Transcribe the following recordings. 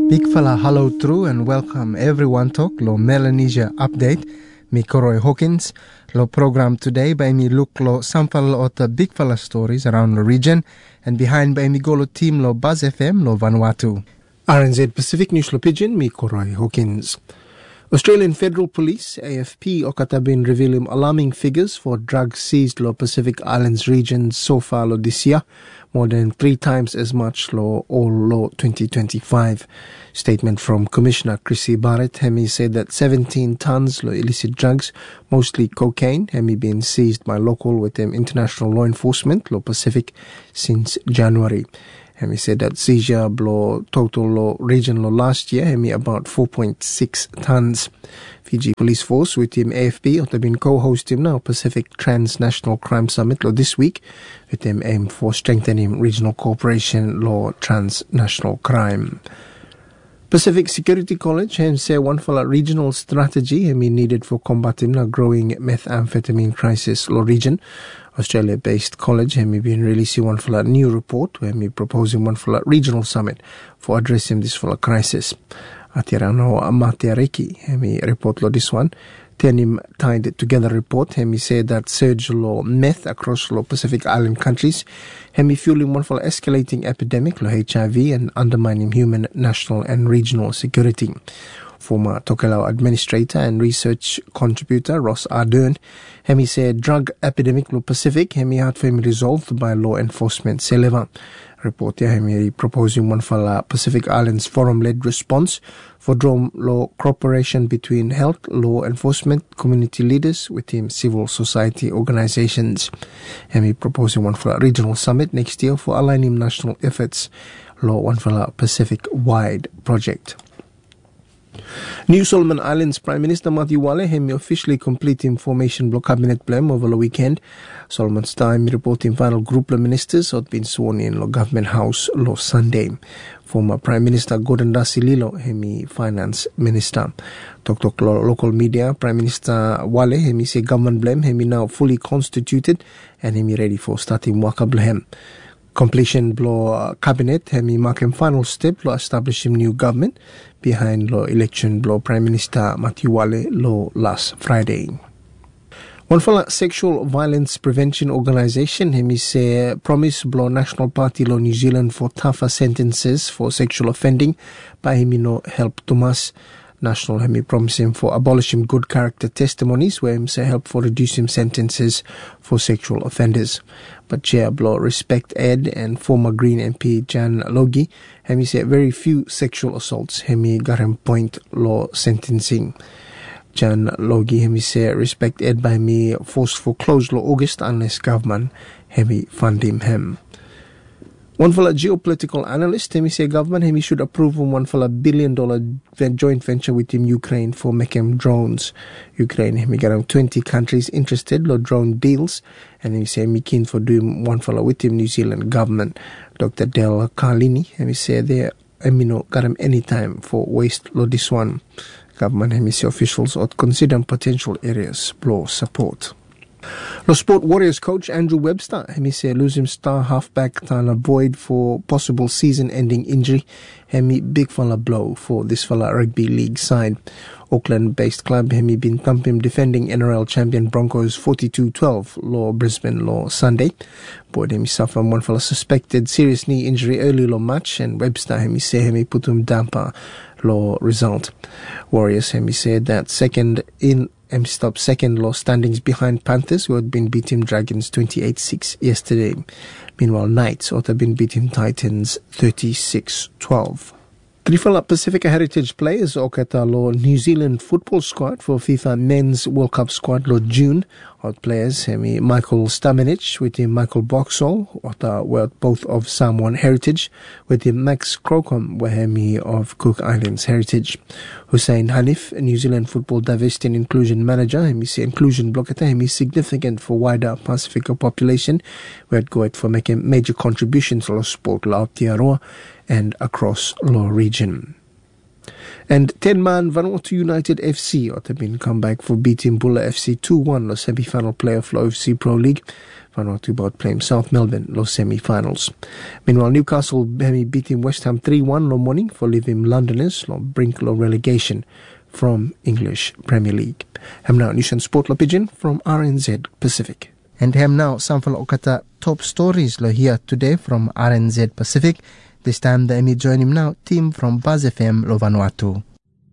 Big fella hello through and welcome everyone to lo Melanesia update. Mi Koroy Hawkins. Lo program today by me look lo sample of the big fella stories around the region and behind by me go lo team lo Buzz FM lo Vanuatu. RNZ Pacific News lo Pigeon, mi Koroy Hawkins. Australian Federal Police, AFP, okata been revealing alarming figures for drugs seized lo Pacific Islands region so far lo this year, more than 3 times as much lo all lo 2025. Statement from Commissioner Chrissy Barrett, Hemi said that 17 tons lo illicit drugs, mostly cocaine, Hemi been seized by local with international law enforcement lo Pacific since January. Hemi said that seizure blow total law region law last year, Hemi about 4.6 tons. Fiji Police Force with him AFP have been co-hosting now Pacific Transnational Crime Summit law this week with them aim for strengthening regional cooperation law transnational crime. Pacific Security College has said one for a regional strategy needed for combating a growing methamphetamine crisis law region. Australia-based college has been releasing one for a new report where proposing one for a regional summit for addressing this for a crisis. Atirano Amatiareki report lo this one. Tenim tied together report said that surge law meth across lo Pacific Island countries fueling one for escalating epidemic lo HIV and undermining human, national and regional security. Former Tokelau administrator and research contributor Ross Ardern said drug epidemic lo Pacific had been resolved by law enforcement Seleva. Report proposing one for Pacific Islands forum-led response for drone law cooperation between health, law enforcement, community leaders within civil society organizations. Proposing one for a regional summit next year for aligning national efforts, law one for a Pacific-wide project. New Solomon Islands Prime Minister Matthew Wale officially completing formation block cabinet plan over the weekend. Solomon's time reporting final group of ministers had been sworn in lo government house lo Sunday. Former Prime Minister Gordon Dasililo finance minister. Talk local media. Prime Minister Wale say government blame now fully constituted and ready for starting work blame. Completion blow cabinet mark final step lo establishing new government behind lo election blow Prime Minister Matthew Wale lo last Friday. One for sexual violence prevention organization say promise blow National Party lo New Zealand for tougher sentences for sexual offending by no help to us. National promising for abolishing good character testimonies where say help for reducing sentences for sexual offenders. But Chair Blow Respect Ed and former Green MP Jan Logie say very few sexual assaults got him point law sentencing. Jan Logie say Respect Ed by me forced for close law August unless government fund him. One for a geopolitical analyst, say government should approve one for $1 billion joint venture with Ukraine for making drones. Ukraine got 20 countries interested in drone deals, and say keen for doing one for with New Zealand government. Dr. Del Carlini say they got him any time for waste lo this one. Government say officials ought consider potential areas blow support. The Sport Warriors coach Andrew Webster say losing star halfback Tana Boyd for possible season-ending injury big fella blow for this fella rugby league side. Auckland-based club been thumping defending NRL champion Broncos 42-12 law Brisbane law Sunday. Boyd suffered one fella suspected serious knee injury early law match and Webster say put him damper law result. Warriors said that second law standings behind Panthers who had been beating Dragons 28-6 yesterday. Meanwhile, Knights ought to have been beating Titans 36-12. Trifala Pacifica Heritage players okata lo New Zealand football squad for FIFA Men's World Cup squad lo June. Hot players Michael Stamenic with him Michael Boxall were both of Samoan heritage with him Max Crocombe were of Cook Islands heritage. Hussein Hanif, New Zealand football diversity and inclusion manager, say inclusion blockata is significant for wider Pacifica population. We had go for making major contributions to sport la Aotearoa and across law region. And 10-man Vanuatu United FC ought to been come back for beating Bula FC 2-1 lo semi-final playoff lo FC Pro League. Vanuatu about playing South Melbourne lo semi-finals. Meanwhile, Newcastle beating West Ham 3-1 lo morning for leaving Londoners lo brink lo relegation from English Premier League. Ham now news and sport lo pigeon from RNZ Pacific. And ham now sample okata top stories lo here today from RNZ Pacific. This time the Emmy join him now, team from Buzz FM lo Vanuatu.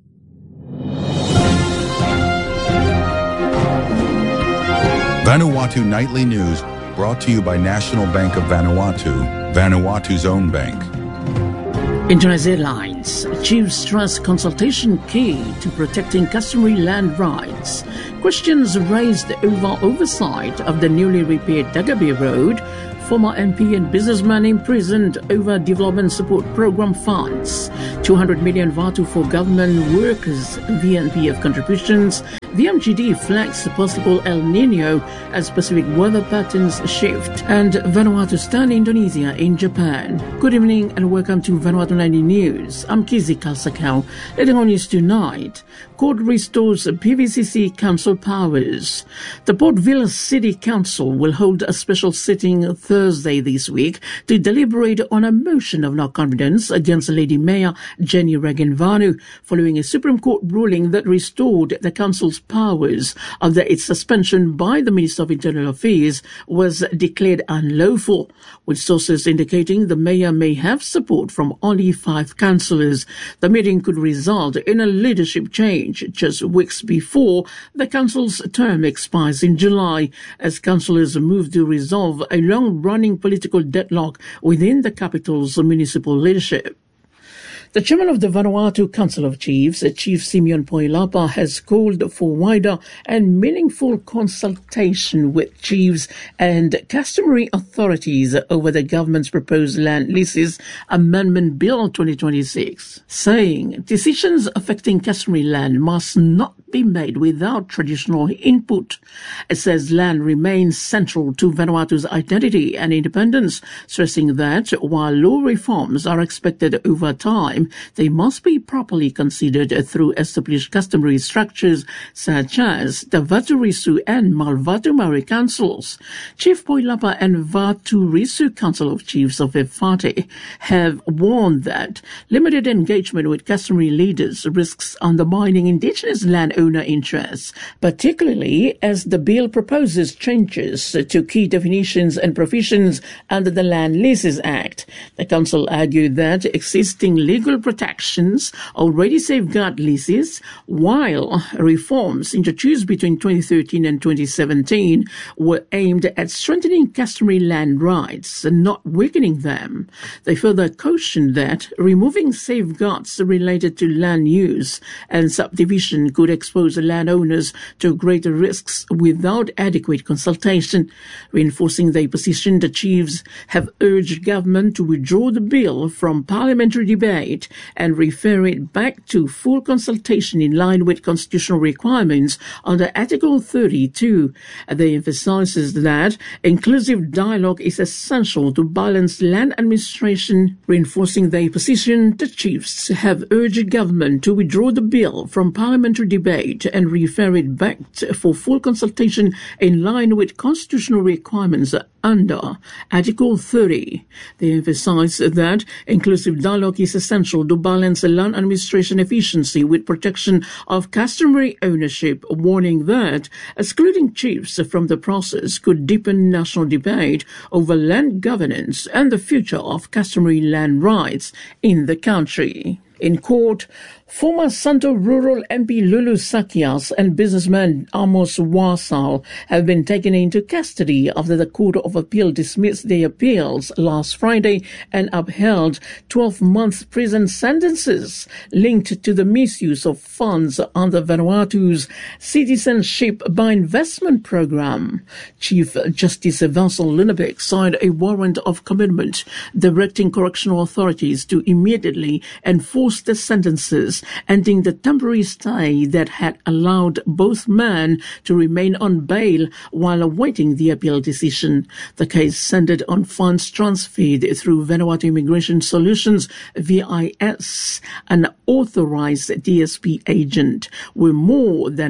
Vanuatu Nightly News, brought to you by National Bank of Vanuatu, Vanuatu's own bank. International Airlines, Chiefs trust consultation key to protecting customary land rights. Questions raised over oversight of the newly repaired Dagabe Road. Former MP and businessman imprisoned over development support program funds. 200 million Vatu for government workers, VNPF contributions. VMGD flags possible El Nino as Pacific weather patterns shift. And Vanuatu stand Indonesia in Japan. Good evening and welcome to Vanuatu 90 News. I'm Kizi Kalsakau. Leading on news tonight. Court restores PVCC council powers. The Port Vila City Council will hold a special sitting Thursday this week to deliberate on a motion of no confidence against Lady Mayor Jenny Regan-Vanu following a Supreme Court ruling that restored the council's powers after its suspension by the Minister of Internal Affairs was declared unlawful, with sources indicating the mayor may have support from only 5 councillors. The meeting could result in a leadership change just weeks before the council's term expires in July, as councillors move to resolve a long-running political deadlock within the capital's municipal leadership. The chairman of the Vanuatu Council of Chiefs, Chief Simeon Poilapa, has called for wider and meaningful consultation with chiefs and customary authorities over the government's proposed Land Leases Amendment Bill 2026, saying decisions affecting customary land must not be made without traditional input. It says land remains central to Vanuatu's identity and independence, stressing that while law reforms are expected over time, they must be properly considered through established customary structures such as the Vatu-Risu and Malvatu-Mari councils. Chief Poilapa and Vatu-Risu Council of Chiefs of Efate have warned that limited engagement with customary leaders risks undermining indigenous landowner interests, particularly as the bill proposes changes to key definitions and provisions under the Land Leases Act. The council argued that existing legal protections already safeguard leases, while reforms introduced between 2013 and 2017 were aimed at strengthening customary land rights and not weakening them. They further cautioned that removing safeguards related to land use and subdivision could expose landowners to greater risks without adequate consultation. Reinforcing their position, the chiefs have urged government to withdraw the bill from parliamentary debate and refer it back to full consultation in line with constitutional requirements under Article 32. They emphasizes that inclusive dialogue is essential to balance land administration. Reinforcing their position, the chiefs have urged government to withdraw the bill from parliamentary debate and refer it back for full consultation in line with constitutional requirements under Article 30. They emphasize that inclusive dialogue is essential to balance land administration efficiency with protection of customary ownership, warning that excluding chiefs from the process could deepen national debate over land governance and the future of customary land rights in the country. In court, former Santo Rural MP Lulu Sakias and businessman Amos Wasal have been taken into custody after the Court of Appeal dismissed their appeals last Friday and upheld 12-month prison sentences linked to the misuse of funds under Vanuatu's Citizenship by Investment Program. Chief Justice Vassal Lunabek signed a warrant of commitment directing correctional authorities to immediately enforce the sentences August, ending the temporary stay that had allowed both men to remain on bail while awaiting the appeal decision. The case centered on funds transferred through Vanuatu Immigration Solutions, VIS, an authorized DSP agent, where more than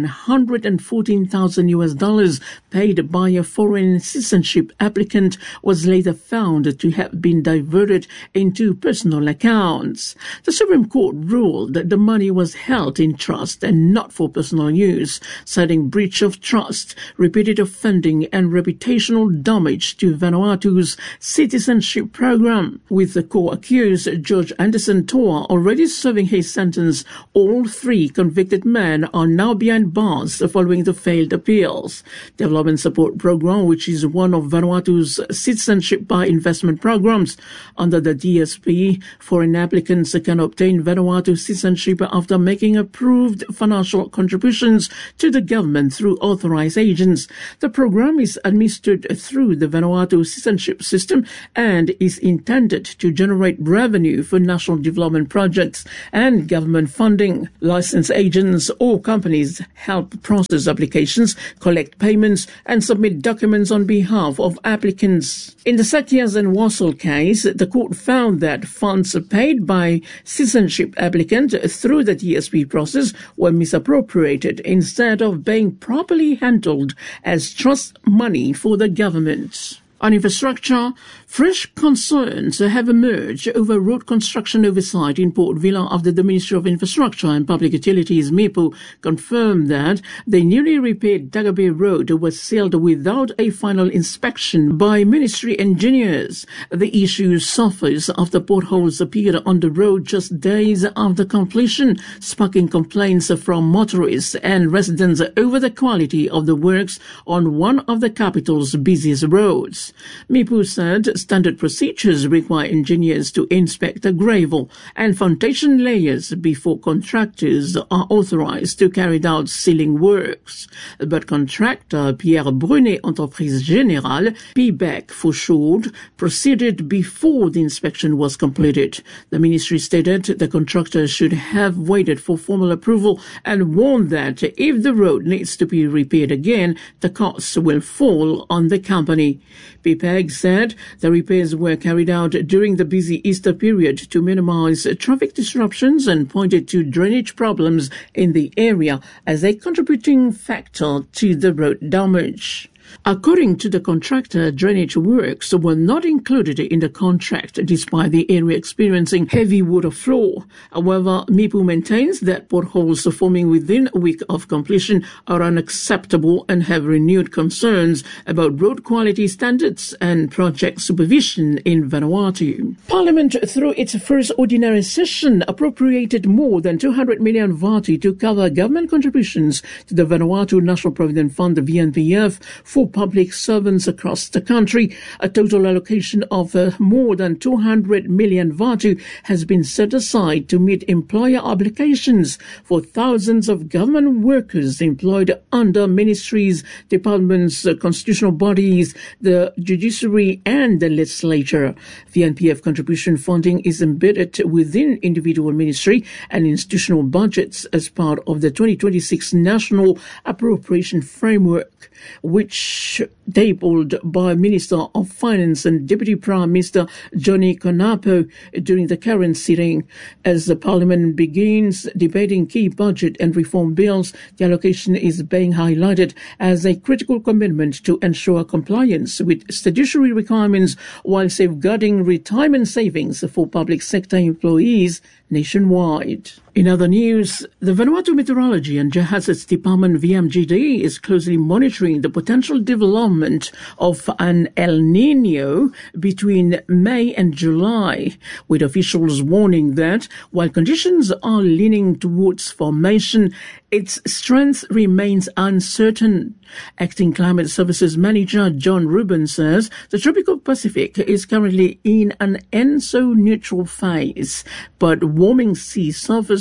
$114,000 paid by a foreign citizenship applicant was later found to have been diverted into personal accounts. The Supreme Court ruled that the money was held in trust and not for personal use, citing breach of trust, repeated offending and reputational damage to Vanuatu's citizenship program. With the co-accused George Anderson Toa already serving his sentence, all three convicted men are now behind bars following the failed appeals. Development Support Program, which is one of Vanuatu's citizenship by investment programs. Under the DSP, foreign applicants can obtain Vanuatu citizenship after making approved financial contributions to the government through authorized agents. The program is administered through the Vanuatu citizenship system and is intended to generate revenue for national development projects and government funding. Licensed agents or companies help process applications, collect payments, and submit documents on behalf of applicants. In the Sakias and Wassel case, the court found that funds paid by citizenship applicant through the DSP process were misappropriated instead of being properly handled as trust money for the government. On infrastructure, fresh concerns have emerged over road construction oversight in Port Vila after the Ministry of Infrastructure and Public Utilities, MIPU, confirmed that the newly repaired Dagabe Road was sealed without a final inspection by ministry engineers. The issue suffers after potholes appeared on the road just days after completion, sparking complaints from motorists and residents over the quality of the works on one of the capital's busiest roads. MIPU said standard procedures require engineers to inspect the gravel and foundation layers before contractors are authorized to carry out sealing works. But contractor Pierre Brunet Entreprise Générale, PBEC for short, proceeded before the inspection was completed. The ministry stated the contractor should have waited for formal approval and warned that if the road needs to be repaired again, the costs will fall on the company. PPEG said the repairs were carried out during the busy Easter period to minimize traffic disruptions and pointed to drainage problems in the area as a contributing factor to the road damage. According to the contractor, drainage works were not included in the contract despite the area experiencing heavy water flow. However, MIPU maintains that potholes forming within a week of completion are unacceptable and have renewed concerns about road quality standards and project supervision in Vanuatu. Parliament, through its first ordinary session, appropriated more than 200 million vati to cover government contributions to the Vanuatu National Provident Fund, VNPF, for public servants across the country. A total allocation of more than 200 million vatu has been set aside to meet employer obligations for thousands of government workers employed under ministries, departments, constitutional bodies, the judiciary and the legislature. VNPF contribution funding is embedded within individual ministry and institutional budgets as part of the 2026 National Appropriation Framework, which tabled by Minister of Finance and Deputy Prime Minister Johnny Konapo during the current sitting. As the Parliament begins debating key budget and reform bills, the allocation is being highlighted as a critical commitment to ensure compliance with statutory requirements while safeguarding retirement savings for public sector employees nationwide. In other news, the Vanuatu Meteorology and Geohazards Department VMGD is closely monitoring the potential development of an El Niño between May and July, with officials warning that while conditions are leaning towards formation, its strength remains uncertain. Acting Climate Services Manager John Rubin says the tropical Pacific is currently in an ENSO neutral phase, but warming sea surface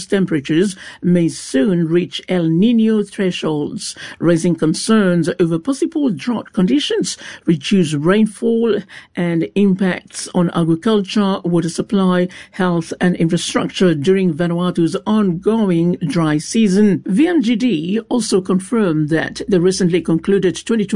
coast temperatures may soon reach El Nino thresholds, raising concerns over possible drought conditions, reduced rainfall, and impacts on agriculture, water supply, health, and infrastructure during Vanuatu's ongoing dry season. VMGD also confirmed that the recently concluded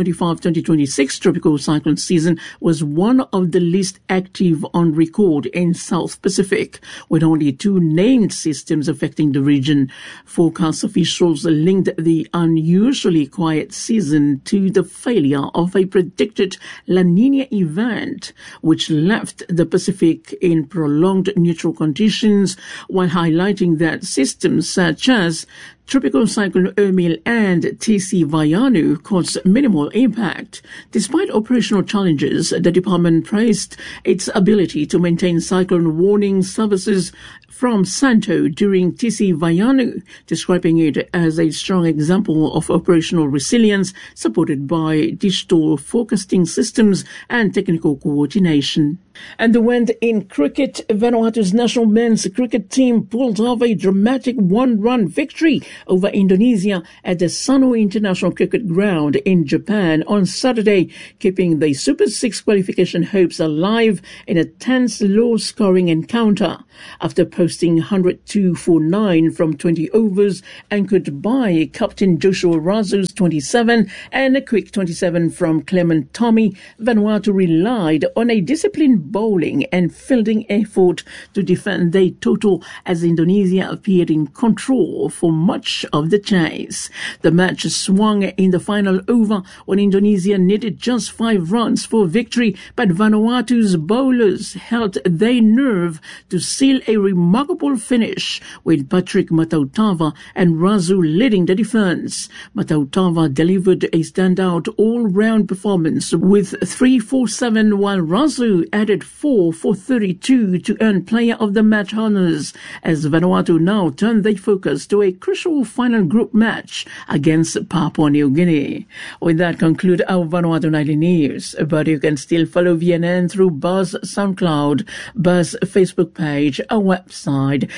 2025-2026 tropical cyclone season was one of the least active on record in South Pacific, with only 2 named systems affecting the region. Forecast officials linked the unusually quiet season to the failure of a predicted La Nina event, which left the Pacific in prolonged neutral conditions, while highlighting that systems such as Tropical Cyclone Emile and TC Vaianu caused minimal impact. Despite operational challenges, the department praised its ability to maintain cyclone warning services from Santo during TC Vaianu, describing it as a strong example of operational resilience supported by digital forecasting systems and technical coordination. And the wind in cricket, Vanuatu's national men's cricket team pulled off a dramatic 1-run victory over Indonesia at the Sanur International Cricket Ground in Japan on Saturday, keeping the Super 6 qualification hopes alive in a tense, low-scoring encounter. After posting 102 for 9 from 20 overs, anchored by Captain Joshua Razu's 27 and a quick 27 from Clement Tommy, Vanuatu relied on a disciplined bowling and fielding effort to defend their total as Indonesia appeared in control for much of the chase. The match swung in the final over when Indonesia needed just 5 runs for victory, but Vanuatu's bowlers held their nerve to seal a remarkable finish, with Patrick Matautava and Razu leading the defense. Matautava delivered a standout all-round performance with 3 for 7, while Razu added 4 for 32 to earn Player of the Match honors, as Vanuatu now turn their focus to a crucial final group match against Papua New Guinea. With that, conclude our Vanuatu Nightly News, but you can still follow VNN through Buzz SoundCloud, Buzz Facebook page, our website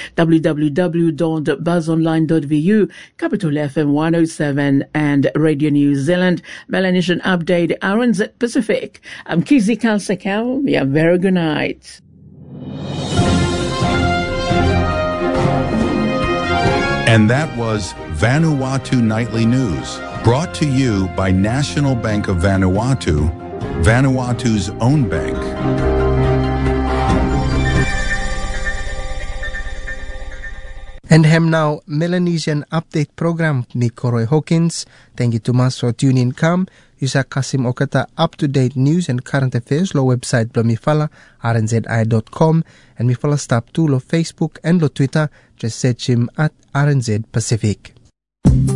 www.buzzonline.vu, Capital FM 107 and Radio New Zealand, Melanesian Update, RNZ Pacific. I'm Kizzy Kalsakau. Yeah, very good night. And that was Vanuatu Nightly News, brought to you by National Bank of Vanuatu, Vanuatu's own bank. And hem now Melanesian Update program me Koroi Hawkins. Thank you to mas for tuning come. Yusa Kasim Okata up-to-date news and current affairs lo website blo mifala rnzi.com and mifala stop to lo Facebook and lo Twitter. Just search him at RNZ Pacific.